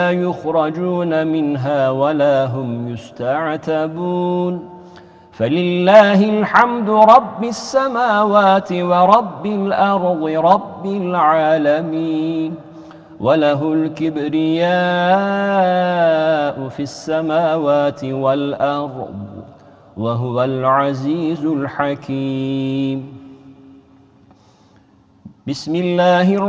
لا يخرجون منها ولا هم يستعتبون فلله الحمد رب السماوات ورب الأرض رب العالمين وله الكبرياء في السماوات والأرض وهو العزيز الحكيم بسم الله الرحمن